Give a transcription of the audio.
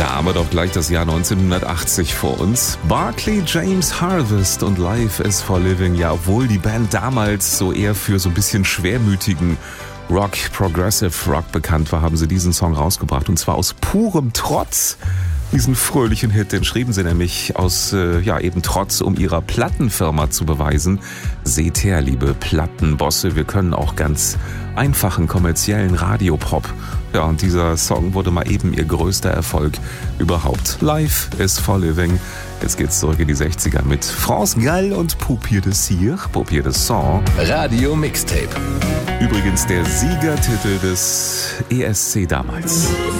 Da haben wir doch gleich das Jahr 1980 vor uns. Barclay James Harvest und Life is for Living. Ja, obwohl die Band damals so eher für so ein bisschen schwermütigen Rock, Progressive Rock bekannt war, haben sie diesen Song rausgebracht. Und zwar aus purem Trotz. Diesen fröhlichen Hit, den schrieben sie nämlich aus eben Trotz, um ihrer Plattenfirma zu beweisen. Seht her, liebe Plattenbosse, wir können auch ganz einfachen kommerziellen Radiopop. Ja, und dieser Song wurde mal eben ihr größter Erfolg überhaupt. Life is for Living. Jetzt geht's zurück in die 60er mit France Gall und Paupier de Cire, Paupier de Sang. Radio Mixtape. Übrigens der Siegertitel des ESC damals.